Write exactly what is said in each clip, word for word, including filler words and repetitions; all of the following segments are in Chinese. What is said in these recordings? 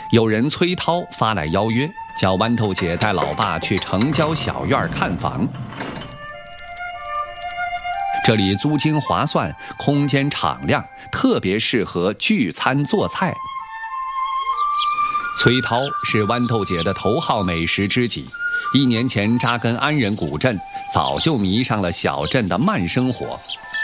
有人崔涛发来邀约，叫豌豆姐带老爸去城郊小院看房。这里租金划算，空间敞亮，特别适合聚餐做菜。崔涛是豌豆姐的头号美食知己，一年前扎根安仁古镇，早就迷上了小镇的慢生活。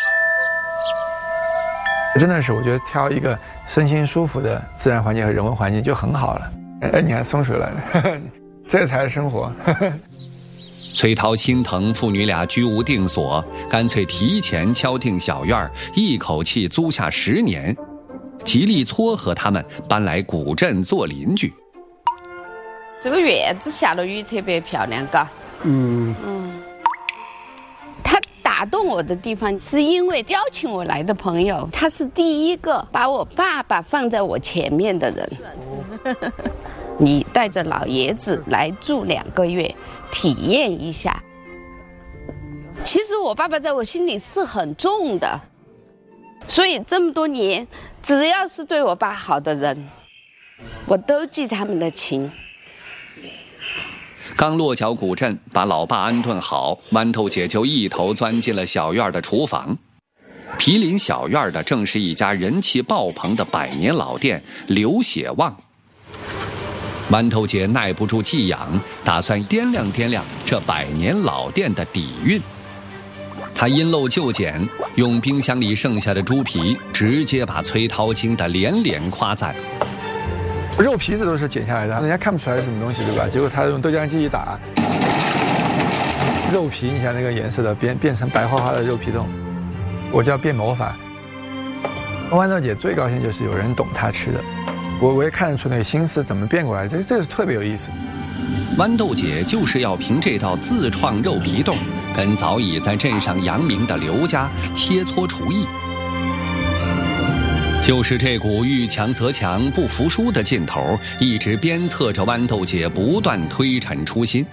真的是，我觉得挑一个身心舒服的自然环境和人文环境就很好了。哎，你还松水了，呵呵，这才是生活。呵呵。 崔涛心疼父女俩居无定所，干脆提前敲定小院，一口气租下十年，极力撮合他们搬来古镇做邻居。 这个院子下了雨特别漂亮，嘎。嗯嗯。他打动我的地方，是因为邀请我来的朋友，他是第一个把我爸爸放在我前面的人。你带着老爷子来住两个月，体验一下。其实我爸爸在我心里是很重的，所以这么多年，只要是对我爸好的人，我都记他们的情。 刚落脚古镇，把老爸安顿好，豌豆姐就一头钻进了小院的厨房。毗邻小院的正是一家人气爆棚的百年老店刘血旺。豌豆姐耐不住寄养，打算掂量掂量这百年老店的底蕴。她因陋就简，用冰箱里剩下的猪皮，直接把崔涛惊得连连夸赞。 肉皮子都是剪下来的，人家看不出来是什么东西，对吧？结果他用豆浆机一打，肉皮，你看那个颜色的变变成白花花的肉皮冻，我叫变魔法。豌豆姐最高兴就是有人懂她吃的，我我也看得出那个心思怎么变过来，这这是特别有意思。 豌豆姐就是要凭这道自创肉皮冻，跟早已在镇上扬名的刘家切磋厨艺。就是这股遇强则强、不服输的劲头，一直鞭策着豌豆姐不断推陈出新。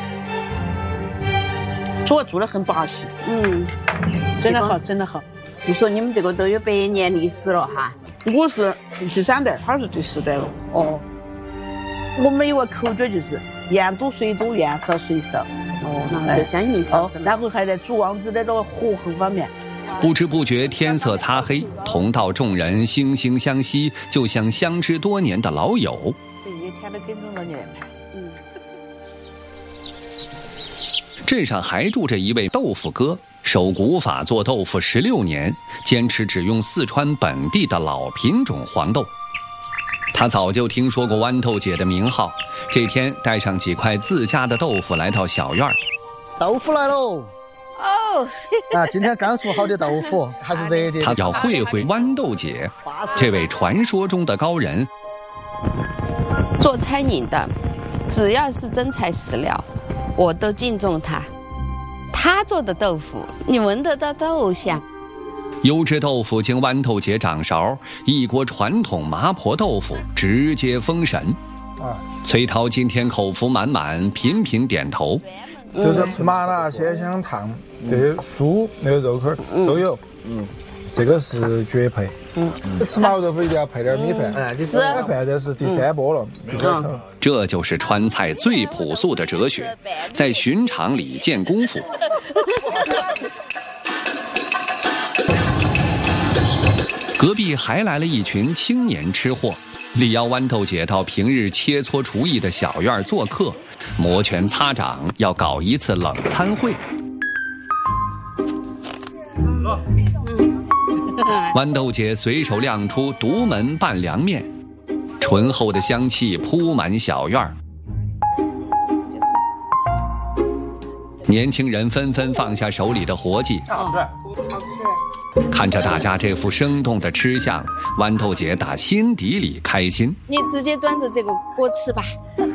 做做得很巴适，嗯，真的好，真的好。 就说你们这个都有百年历史了哈。 我是第三代，他是第四代了。哦，我们有个口诀就是盐多水多，盐少水少。 哦，那就相信哦，然后还在煮王子的那个火很方面。 不知不觉天色擦黑，同道众人惺惺相惜，就像相知多年的老友。 一天都跟踪了你来拍。嗯。 镇上还住着一位豆腐哥，守古法做豆腐十六年，坚持只用四川本地的老品种黄豆。他早就听说过豌豆姐的名号，这天带上几块自家的豆腐来到小院。 豆腐来喽！ 哦， 啊，今天刚做好的豆腐，还是热的。 他要会会豌豆姐，这位传说中的高人。 做餐饮的，只要是真材实料，我都敬重他。他做的豆腐，你闻得到豆香。 优质豆腐经豌豆姐掌勺，一锅传统麻婆豆腐直接封神。啊，崔涛今天口福满满，频频点头。 就是麻辣鲜香烫，这些酥那个肉块都有，嗯，这个是绝配。嗯，吃麻婆豆腐一定要配点米饭，哎，你吃米饭这是第三波了。 嗯，这就是川菜最朴素的哲学，在寻常里见功夫。隔壁还来了一群青年吃货，力邀豌豆姐到平日切磋厨艺的小院做客。摩拳擦掌，要搞一次冷餐会。豌豆姐随手亮出独门拌凉面，醇厚的香气铺满小院。年轻人纷纷放下手里的活计。好吃，好吃。看着大家这副生动的吃相，豌豆姐打心底里开心。 你直接端着这个锅吃吧。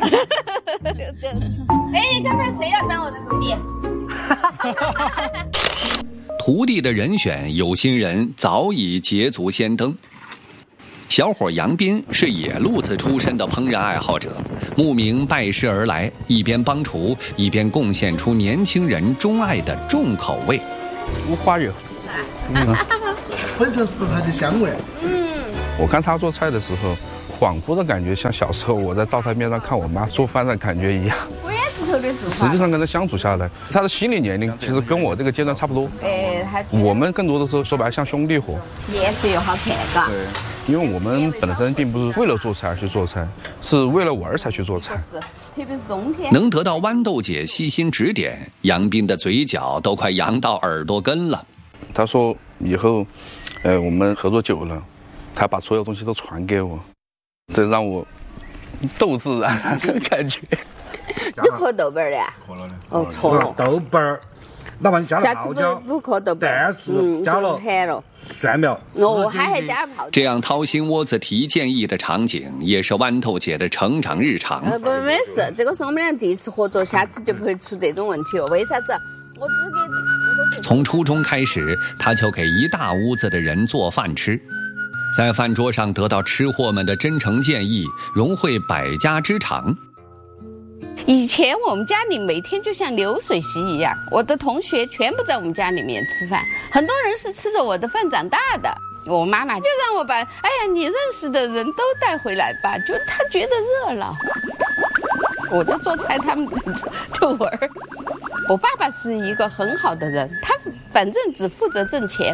哎，刚才谁要当我的徒弟？ 徒弟的人选，有心人早已捷足先登。小伙杨斌是野路子出身的烹饪爱好者，慕名拜师而来，一边帮厨，一边贡献出年轻人钟爱的重口味。 五花肉， 嗯，本身食材的香味。 嗯，我看他做菜的时候， 恍惚的感觉，像小时候我在灶台边上看我妈做饭的感觉一样。实际上跟他相处下来，他的心理年龄其实跟我这个阶段差不多。哎，我们更多的时候说白了像兄弟伙。 颜色又好看，嘎。 对，因为我们本身并不是为了做菜而去做菜，是为了玩才去做菜。 是，特别是冬天。 能得到豌豆姐悉心指点，杨斌的嘴角都快扬到耳朵根了。 他说以后，呃，我们合作久了，他把所有东西都传给我，这让我斗志冉冉的感觉。 你磕豆瓣儿的？ 磕了的。 哦，错了。 豆瓣儿，哪怕你加了下次不不磕豆瓣儿， 嗯，加了咸了。 蒜苗。 哦，还还加泡。 这样掏心窝子提建议的场景，也是豌豆姐的成长日常。 呃，不，没事，这个是我们俩第一次合作，下次就不会出这种问题了。为啥子？我只给。 从初中开始，他就给一大屋子的人做饭吃。在饭桌上得到吃货们的真诚建议，融汇百家之长。 以前我们家里每天就像流水席一样，我的同学全部在我们家里面吃饭，很多人是吃着我的饭长大的。我妈妈就让我把，哎呀，你认识的人都带回来吧，就她觉得热闹。我就做菜，他们就就玩儿。我爸爸是一个很好的人，他反正只负责挣钱。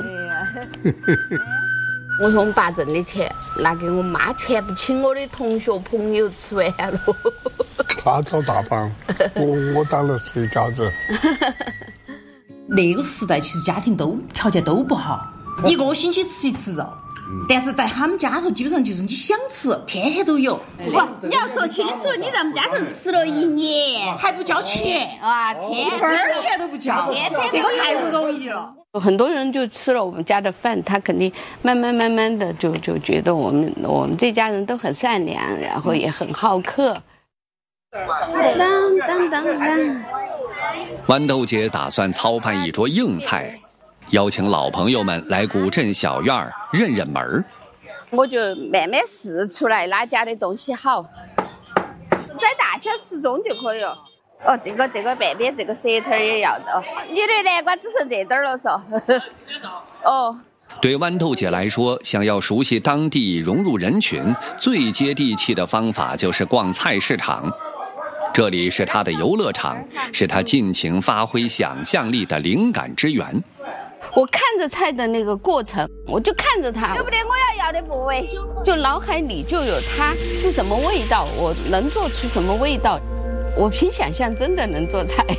我说我爸挣的钱拿给我妈，全部请我的同学朋友吃完了。 他找大帮，我我当了谁家子？ 那个时代其实家庭都条件都不好，一个星期吃一次肉。但是在他们家头，基本上就是你想吃，天天都有。 不，你要说清楚，你在我们家头吃了一年还不交钱啊，天一分钱都不交，这个太不容易了。 很多人就吃了我们家的饭，他肯定慢慢慢慢的就就觉得我们我们这家人都很善良，然后也很好客。当当当当。 豌豆姐打算操办一桌硬菜，邀请老朋友们来古镇小院儿认认门儿。 我就慢慢试出来哪家的东西好，在大小适中就可以了。哦，这个这个半边这个舌头也要的哦。你的南瓜只剩这点了嗦。哦。 对豌豆姐来说，想要熟悉当地、融入人群，最接地气的方法就是逛菜市场。这里是她的游乐场，是她尽情发挥想象力的灵感之源。 我看着菜的那个过程，我就看着它，对不对？我要要的部位，就脑海里就有它是什么味道，我能做出什么味道。我凭想象真的能做菜。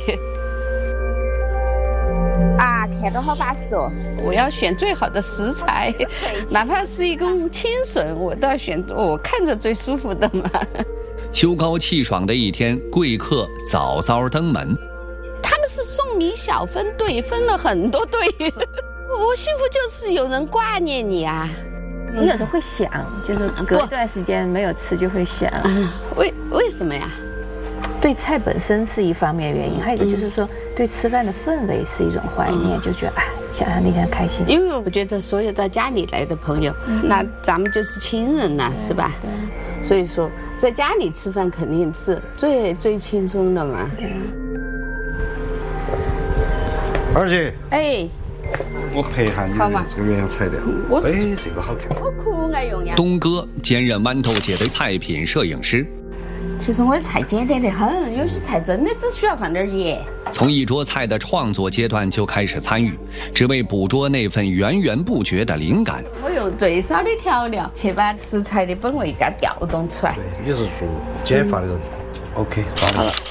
啊，看到好巴适哦！我要选最好的食材，哪怕是一根青笋，我都要选我看着最舒服的嘛。 秋高气爽的一天，贵客早早登门。 他们是送米小分队，分了很多队。我幸福就是有人挂念你啊。 你有时候会想，就是隔一段时间没有吃就会想， 为为什么呀？ 对菜本身是一方面原因，还有一个就是说对吃饭的氛围是一种怀念，就觉得哎，想想那天开心。 因为我觉得所有到家里来的朋友，那咱们就是亲人呐，是吧？所以说在家里吃饭肯定是最最轻松的嘛。 二姐， 哎， 我拍一下你的这个原样材料。哎，这个好看。 我可爱用呀。 东哥兼任豌豆姐的菜品摄影师。 其实我的菜简单得很，有些菜真的只需要放点盐。 从一桌菜的创作阶段就开始参与，只为捕捉那份源源不绝的灵感。 我用最少的调料去把食材的本味给它调动出来。 对，你是做减法的人。嗯、OK， 好了。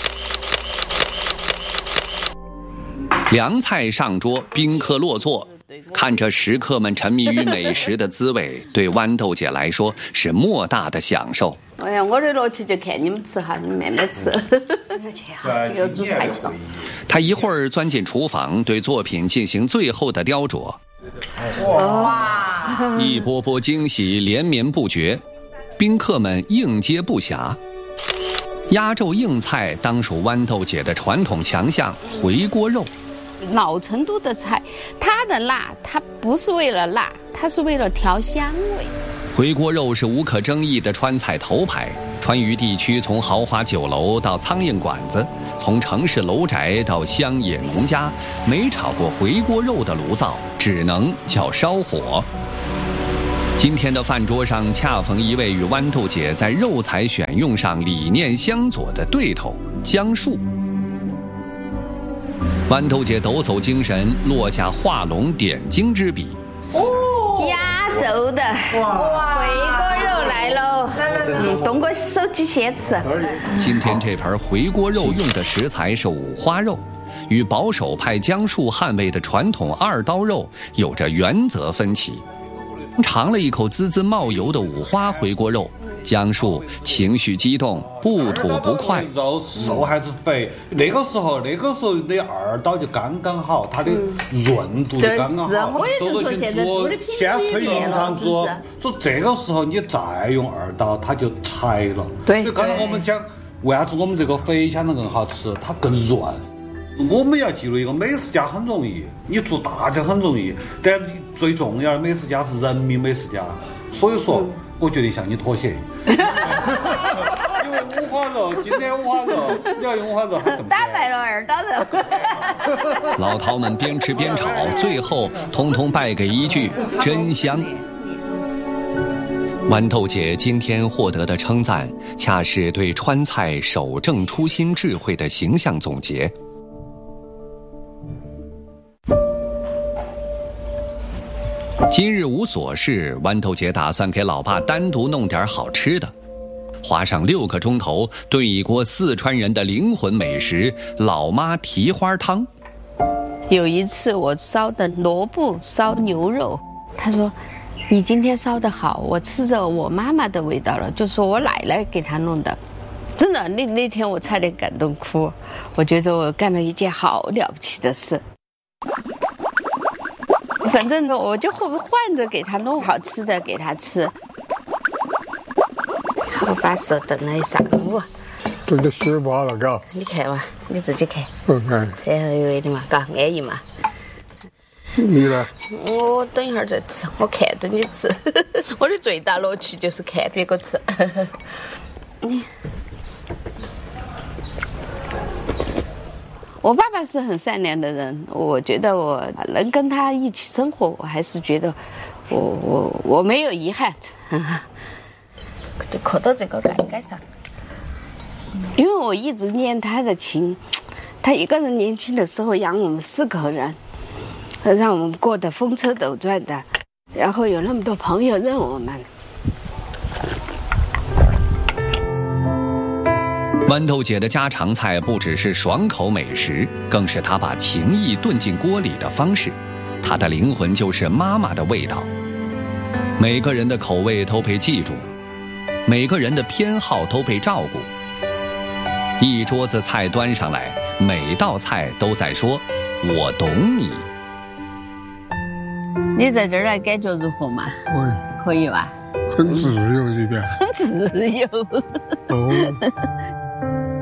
凉菜上桌，宾客落座，看着食客们沉迷于美食的滋味，对豌豆姐来说是莫大的享受。 哎呀，我的乐趣就看你们吃哈，你们慢慢吃。有煮菜球。 她一会儿钻进厨房，对作品进行最后的雕琢。 哇！ 一波波惊喜连绵不绝，宾客们应接不暇。压轴硬菜当属豌豆姐的传统强项回锅肉。 老成都的菜，它的辣，它不是为了辣，它是为了调香味。 回锅肉是无可争议的川菜头牌，川渝地区从豪华酒楼到苍蝇馆子，从城市楼宅到乡野农家，没炒过回锅肉的炉灶只能叫烧火。 今天的饭桌上恰逢一位与豌豆姐在肉材选用上理念相左的对头姜树。豌豆姐抖擞精神，落下画龙点睛之笔。 哦，压轴的哇，回锅肉来喽！嗯，动过手机先吃。 今天这盘回锅肉用的食材是五花肉，与保守派姜树捍卫的传统二刀肉有着原则分歧。尝了一口滋滋冒油的五花回锅肉，姜树情绪激动，不吐不快。 肉瘦还是肥？那个时候，那个时候的二刀就刚刚好，它的润度就刚刚好。 是，我也就说现在做的品质推农场做，说这个时候你再用二刀，它就柴了。 对。 所以刚才我们讲，为啥子我们这个肥香的更好吃？它更软。我们要记录一个美食家很容易，你做大家很容易，但最重要的美食家是人民美食家。所以说，我决定向你妥协。因为五花肉，今天五花肉，你要用五花肉还更打败了二刀肉。 老饕们边吃边吵，最后通通败给一句“真香”。豌豆姐今天获得的称赞，恰是对川菜守正初心智慧的形象总结。今日无所事，豌豆姐打算给老爸单独弄点好吃的，花上六个钟头炖一锅四川人的灵魂美食老妈蹄花汤。 有一次我烧的萝卜烧牛肉，他说你今天烧得好，我吃着我妈妈的味道了，就说我奶奶给他弄的。真的，那那天我差点感动哭，我觉得我干了一件好了不起的事。反正我就换着给他弄好吃的给他吃。我把手等了一上午。 这个血巴了，嘎。 你看嘛，你自己看。 嗯嗯。 色黑微的嘛，嘎，安逸嘛。 你呢？ 我等一会儿再吃，我看着你吃。我的最大乐趣就是看别个吃。我爸爸是很善良的人，我觉得我能跟他一起生活，我还是觉得我我我没有遗憾，就刻到这个盖盖上。因为我一直念他的情，他一个人年轻的时候养我们四口人，让我们过得风车斗转的，然后有那么多朋友认我们。 豌豆姐的家常菜不只是爽口美食，更是她把情谊炖进锅里的方式。她的灵魂就是妈妈的味道。每个人的口味都被记住，每个人的偏好都被照顾。一桌子菜端上来，每道菜都在说我懂你。 你在这儿来感觉如何嘛？ 嗯， 可以吧？ 很自由这边。 很自由。 哦。